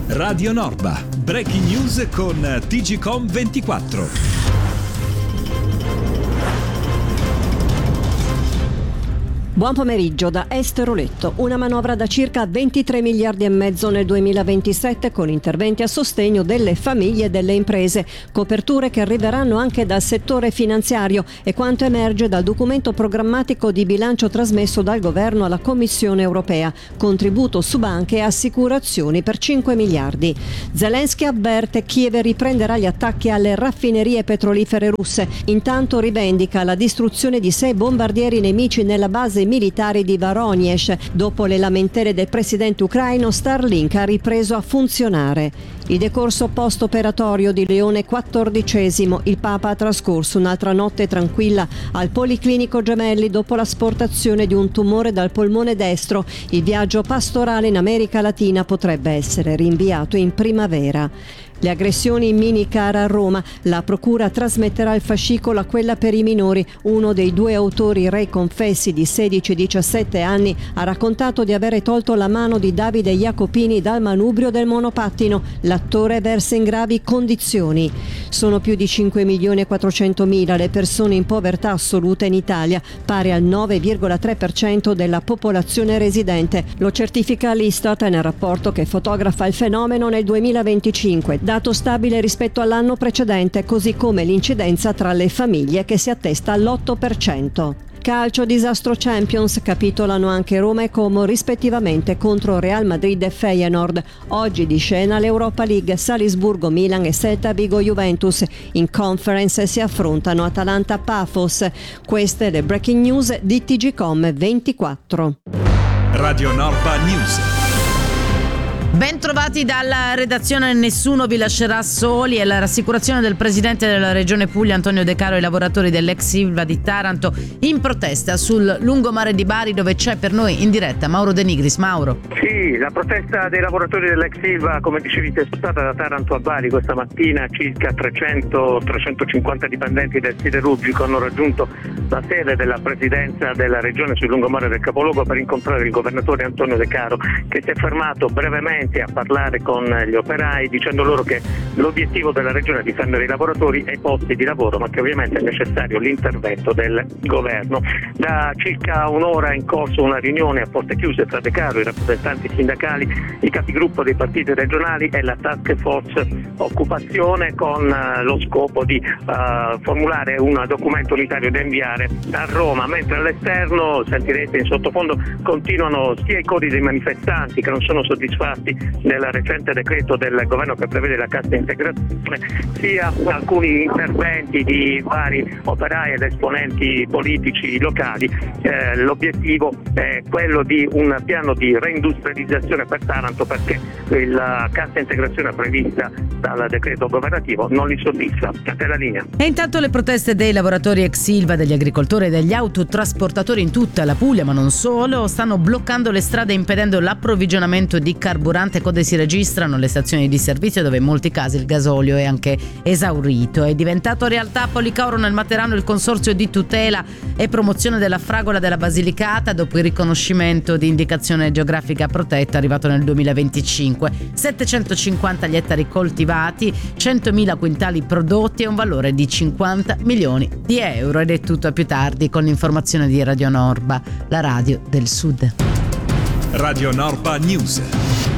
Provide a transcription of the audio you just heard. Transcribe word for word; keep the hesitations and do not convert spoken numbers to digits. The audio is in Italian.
Radio Norba, breaking news con T G Com ventiquattro. Buon pomeriggio da Esther Oletto. Una manovra da circa ventitré miliardi e mezzo nel duemilaventisette con interventi a sostegno delle famiglie e delle imprese, coperture che arriveranno anche dal settore finanziario e quanto emerge dal documento programmatico di bilancio trasmesso dal governo alla Commissione europea, contributo su banche e assicurazioni per cinque miliardi. Zelensky avverte Kiev riprenderà gli attacchi alle raffinerie petrolifere russe, intanto rivendica la distruzione di sei bombardieri nemici nella base militari di Voronezh. Dopo le lamentele del presidente ucraino, Starlink ha ripreso a funzionare. Il decorso post-operatorio di Leone quattordicesimo. Il Papa ha trascorso un'altra notte tranquilla al Policlinico Gemelli dopo l'asportazione di un tumore dal polmone destro. Il viaggio pastorale in America Latina potrebbe essere rinviato in primavera. Le aggressioni in minicar a Roma. La procura trasmetterà il fascicolo a quella per i minori. Uno dei due autori rei confessi di sedici e diciassette anni ha raccontato di avere tolto la mano di Davide Jacopini dal manubrio del monopattino. L'attore versa in gravi condizioni. Sono più di cinque milioni e quattrocentomila le persone in povertà assoluta in Italia, pari al nove virgola tre per cento della popolazione residente. Lo certifica l'Istat nel rapporto che fotografa il fenomeno nel duemilaventicinque. Dato stabile rispetto all'anno precedente, così come l'incidenza tra le famiglie che si attesta all'otto per cento. Calcio disastro Champions, capitolano anche Roma e Como rispettivamente contro Real Madrid e Feyenoord. Oggi di scena l'Europa League, Salisburgo, Milan e Celta Vigo Juventus. In Conference si affrontano Atalanta Pafos. Queste le breaking news di T G Com ventiquattro. Radio Norba News. Ben trovati dalla redazione. Nessuno vi lascerà soli. È la rassicurazione del presidente della regione Puglia Antonio De Caro ai lavoratori dell'ex Ilva di Taranto in protesta sul lungomare di Bari, dove c'è per noi in diretta Mauro De Nigris. Mauro. Sì, la protesta dei lavoratori dell'ex Ilva, come dicevi, è spostata da Taranto a Bari questa mattina. Circa trecento trecentocinquanta dipendenti del siderurgico hanno raggiunto la sede della presidenza della regione sul lungomare del capoluogo per incontrare il governatore Antonio De Caro, che si è fermato brevemente a parlare con gli operai dicendo loro che l'obiettivo della regione è difendere i lavoratori e i posti di lavoro, ma che ovviamente è necessario l'intervento del governo. Da circa un'ora è in corso una riunione a porte chiuse tra De Caro, i rappresentanti sindacali, i capigruppo dei partiti regionali e la task force occupazione, con uh, lo scopo di uh, formulare un documento unitario da inviare a Roma, mentre all'esterno, sentirete in sottofondo, continuano sia i cori dei manifestanti che non sono soddisfatti del recente decreto del governo che prevede la cassa integrazione, sia alcuni interventi di vari operai ed esponenti politici locali. Eh, l'obiettivo è quello di un piano di reindustrializzazione per Taranto, perché la cassa integrazione prevista dal decreto governativo non li soddisfa. A te la linea. E intanto le proteste dei lavoratori ex Ilva, degli agricoltori e degli autotrasportatori in tutta la Puglia, ma non solo, stanno bloccando le strade impedendo l'approvvigionamento di carburante. Code si registrano alle stazioni di servizio, dove in molti casi il gasolio è anche esaurito. È diventato realtà a Policauro nel Materano il consorzio di tutela e promozione della fragola della Basilicata, dopo il riconoscimento di indicazione geografica protetta arrivato nel duemilaventicinque. settecentocinquanta gli ettari coltivati, centomila quintali prodotti e un valore di cinquanta milioni di euro. Ed è tutto, a più tardi con l'informazione di Radio Norba, la radio del Sud. Radio Norba News.